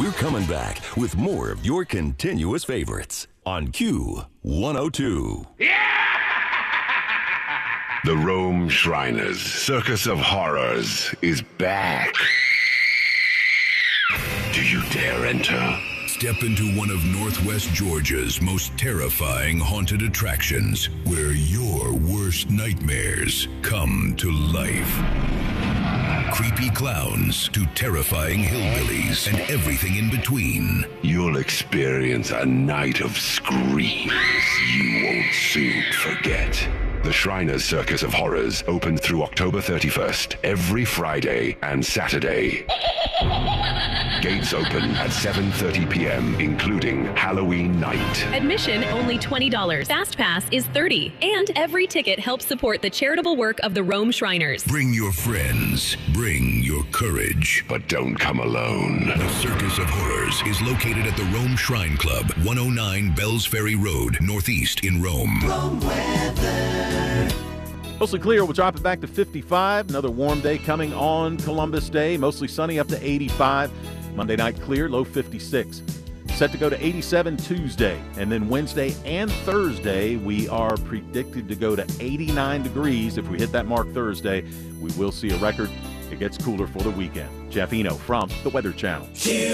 We're coming back with more of your continuous favorites on Q102. The Rome Shriners Circus of Horrors is back. Do you dare enter? Step into one of Northwest Georgia's most terrifying haunted attractions, where your worst nightmares come to life. Creepy clowns to terrifying hillbillies and everything in between. You'll experience a night of screams you won't soon forget. The Shriners Circus of Horrors open through October 31st, every Friday and Saturday. Gates open at 7:30 p.m., including Halloween night. Admission only $20. Fast Pass is $30. And every ticket helps support the charitable work of the Rome Shriners. Bring your friends. Bring your courage. But don't come alone. The Circus of Horrors is located at the Rome Shrine Club, 109 Bells Ferry Road, Northeast in Rome. Rome weather. Mostly clear. We'll drop it back to 55. Another warm day coming on Columbus Day. Mostly sunny up to 85. Monday night clear, low 56. Set to go to 87 Tuesday. And then Wednesday and Thursday, we are predicted to go to 89 degrees. If we hit that mark Thursday, we will see a record. It gets cooler for the weekend. Jeff Eno from the Weather Channel.